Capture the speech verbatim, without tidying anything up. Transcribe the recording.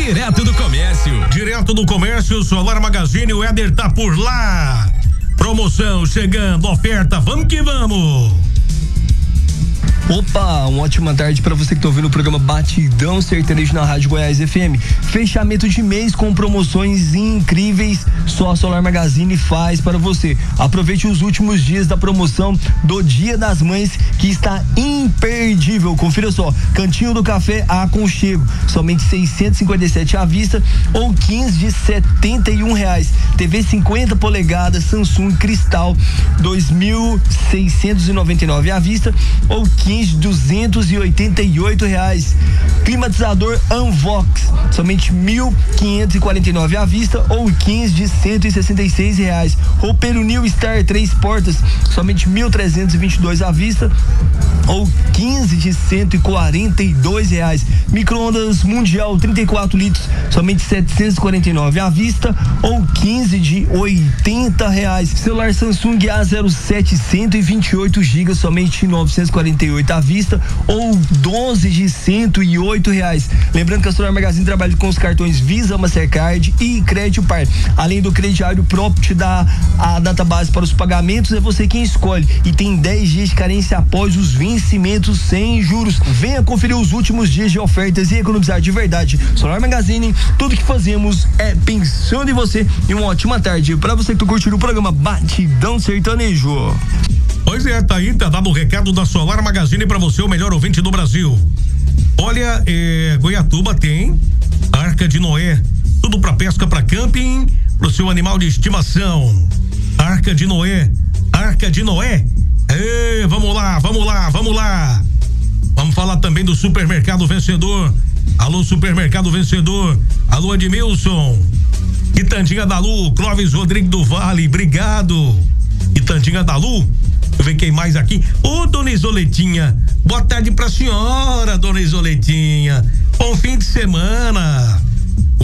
Direto do comércio. Direto do comércio, Solar Magazine, o Éder tá por lá. Promoção chegando, oferta, vamos que vamos. Opa, uma ótima tarde para você que tá ouvindo o programa Batidão Sertanejo na Rádio Goiás F M. Fechamento de mês com promoções incríveis, só a Solar Magazine faz para você. Aproveite os últimos dias da promoção do Dia das Mães, que está imperdível. Confira só, Cantinho do Café a Aconchego, somente seiscentos e cinquenta e sete à vista ou quinze de setenta e um reais. T V cinquenta polegadas Samsung Cristal dois mil seiscentos e noventa e nove à vista ou quinze de duzentos e oitenta e oito reais. Climatizador Anvox, somente mil quinhentos e quarenta e nove à vista ou quinze de cento e sessenta e seis reais. Roupeiro New Star três portas, somente mil trezentos e vinte e dois à vista ou quinze de cento e quarenta e dois reais. Micro-ondas Mundial trinta e quatro litros, somente setecentos e quarenta e nove à vista ou quinze de oitenta reais. Celular Samsung A zero sete cento e vinte e oito gigas, somente novecentos e quarenta e oito à vista ou doze de cento e oito reais. Lembrando que a Solar Magazine trabalha com os cartões Visa, Mastercard e Crédito Par. Além do crediário próprio te dá a database para os pagamentos, é você quem escolhe e tem dez dias de carência após os vencimentos sem juros. Venha conferir os últimos dias de ofertas e economizar de verdade. Solar Magazine, tudo que fazemos é pensando em você. E uma ótima tarde para você que tá curtindo o programa Batidão Sertanejo. Pois é, tá aí, tá dado o recado da Solar Magazine pra você, o melhor ouvinte do Brasil. Olha, é, Goiatuba tem Arca de Noé, tudo pra pesca, pra camping, pro seu animal de estimação. Arca de Noé, Arca de Noé. Ê, vamos lá, vamos lá, vamos lá. Vamos falar também do Supermercado Vencedor. Alô, Supermercado Vencedor. Alô, Edmilson. Quitandinha da Lu, Clóvis Rodrigo do Vale, obrigado. Quitandinha da Lu. Deixa eu ver quem mais aqui. Ô, dona Isoletinha, boa tarde pra senhora, dona Isoletinha. Bom fim de semana.